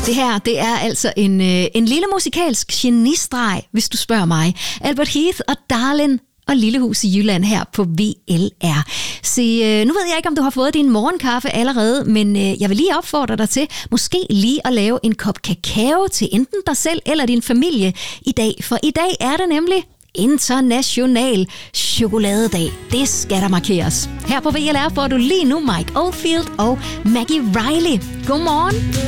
Det her, det er altså en lille musikalsk genistreg, hvis du spørger mig. Albert Heath og Darlin og Lillehus i Jylland her på VLR. Se, nu ved jeg ikke, om du har fået din morgenkaffe allerede, men jeg vil lige opfordre dig til måske lige at lave en kop kakao til enten dig selv eller din familie i dag. For i dag er det nemlig International Chokoladedag. Det skal der markeres. Her på VLR får du lige nu Mike Oldfield og Maggie Riley. Godmorgen.